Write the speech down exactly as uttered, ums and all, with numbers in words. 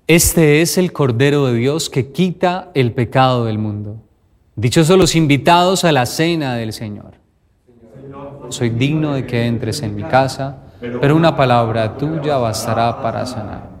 Este es el Cordero de Dios que quita el pecado del mundo. Dichosos los invitados a la cena del Señor. Soy digno de que entres en mi casa, pero una palabra tuya bastará para sanar.